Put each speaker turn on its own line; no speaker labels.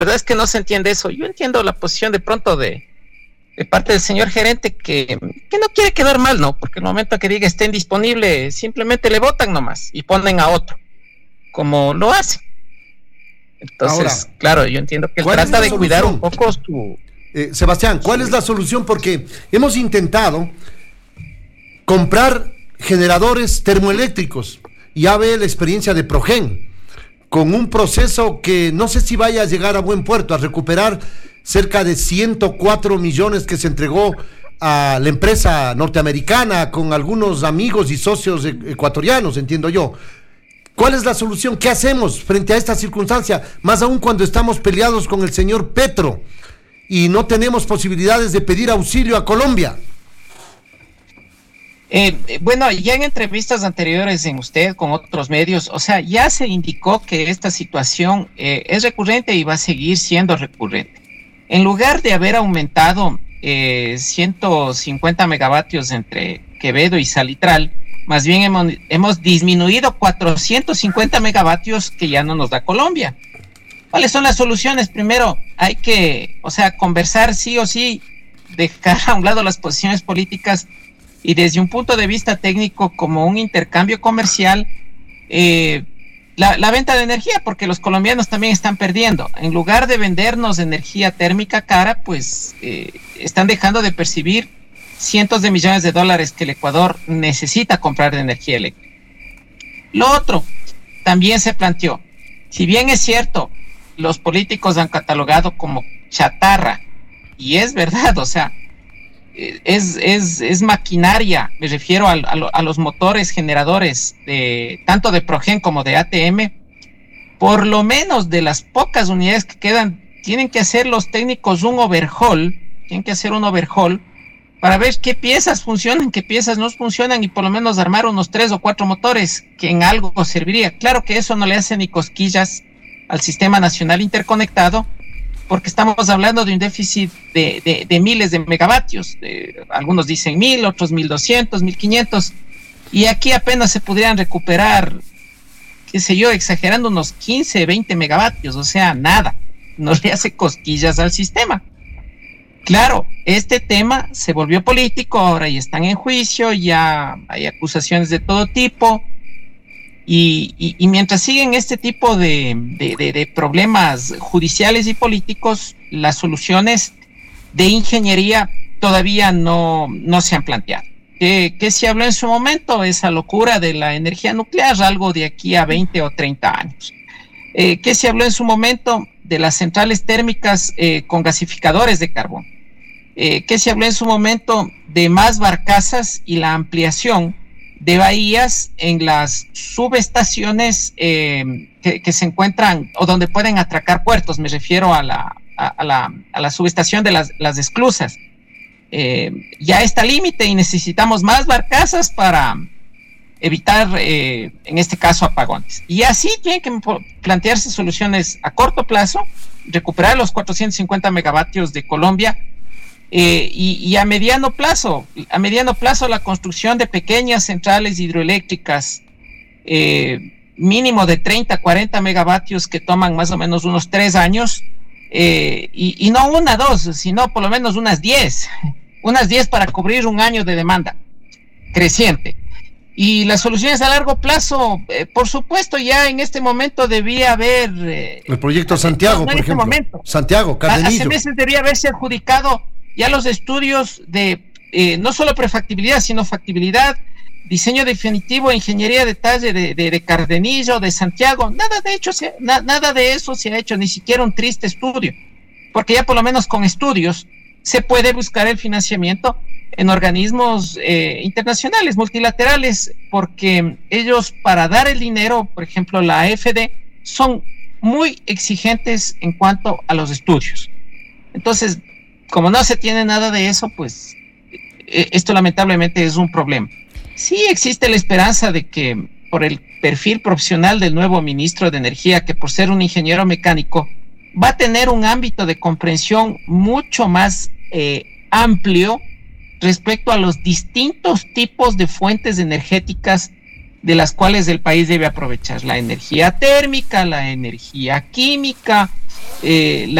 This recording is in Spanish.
verdad es que no se entiende eso. Yo entiendo la posición de pronto de parte del señor gerente que no quiere quedar mal, ¿no? Porque el momento que diga esté indisponible, simplemente le votan nomás y ponen a otro, como lo hacen. Entonces, ahora, claro, yo entiendo que él trata de cuidar un poco su...
Sebastián, ¿cuál es la solución? Porque hemos intentado comprar generadores termoeléctricos. Ya ve la experiencia de Progen, con un proceso que no sé si vaya a llegar a buen puerto, a recuperar cerca de 104 millones que se entregó a la empresa norteamericana con algunos amigos y socios ecuatorianos, entiendo yo. ¿Cuál es la solución? ¿Qué hacemos frente a esta circunstancia? Más aún cuando estamos peleados con el señor Petro y no tenemos posibilidades de pedir auxilio a Colombia.
Bueno, ya en entrevistas anteriores en usted con otros medios, o sea, ya se indicó que esta situación es recurrente y va a seguir siendo recurrente. En lugar de haber aumentado 150 megavatios entre Quevedo y Salitral, más bien hemos disminuido 450 megavatios que ya no nos da Colombia. ¿Cuáles son las soluciones? Primero, hay que, o sea, conversar sí o sí, dejar a un lado las posiciones políticas y desde un punto de vista técnico como un intercambio comercial, la venta de energía, porque los colombianos también están perdiendo. En lugar de vendernos energía térmica cara, pues están dejando de percibir cientos de millones de dólares que el Ecuador necesita comprar de energía eléctrica. Lo otro, también se planteó, si bien es cierto, los políticos han catalogado como chatarra, y es verdad, o sea, es maquinaria, me refiero a los motores generadores tanto de Progen como de ATM, por lo menos de las pocas unidades que quedan, tienen que hacer los técnicos un overhaul para ver qué piezas funcionan, qué piezas no funcionan y por lo menos armar unos 3 o 4 motores que en algo serviría. Claro que eso no le hace ni cosquillas al Sistema Nacional Interconectado, porque estamos hablando de un déficit de miles de megavatios. Algunos dicen 1000, otros 1200, 1500, y aquí apenas se pudieran recuperar, qué sé yo, exagerando unos 15, 20 megavatios, o sea, nada, no le hace cosquillas al sistema. Claro, este tema se volvió político, ahora ya están en juicio, ya hay acusaciones de todo tipo, y mientras siguen este tipo de problemas judiciales y políticos, las soluciones de ingeniería todavía no se han planteado. ¿Qué se habló en su momento? Esa locura de la energía nuclear, algo de aquí a 20 o 30 años. ¿Qué se habló en su momento? De las centrales térmicas con gasificadores de carbón. ¿Qué se habló en su momento? De más barcazas y la ampliación de bahías en las subestaciones que se encuentran o donde pueden atracar puertos. Me refiero a la subestación de las esclusas. Ya está límite y necesitamos más barcazas para evitar, en este caso, apagones. Y así tienen que plantearse soluciones a corto plazo, recuperar los 450 megavatios de Colombia, y a mediano plazo la construcción de pequeñas centrales hidroeléctricas, mínimo de 30, 40 megavatios que toman más o menos unos 3 años, y no 1, 2, sino por lo menos unas 10 para cubrir un año de demanda creciente. Y las soluciones a largo plazo, por supuesto, ya en este momento debía haber...
el proyecto Santiago, por ejemplo. Santiago, Cardenillo.
Hace meses debía haberse adjudicado ya los estudios de no solo prefactibilidad, sino factibilidad, diseño definitivo, ingeniería de detalle de Cardenillo, de Santiago. Nada de eso se ha hecho, ni siquiera un triste estudio, porque ya por lo menos con estudios se puede buscar el financiamiento en organismos internacionales, multilaterales, porque ellos, para dar el dinero, por ejemplo la AFD, son muy exigentes en cuanto a los estudios. Entonces, como no se tiene nada de eso, pues esto lamentablemente es un problema. Sí existe la esperanza de que por el perfil profesional del nuevo ministro de Energía, que por ser un ingeniero mecánico va a tener un ámbito de comprensión mucho más amplio respecto a los distintos tipos de fuentes energéticas de las cuales el país debe aprovechar: la energía térmica, la energía química,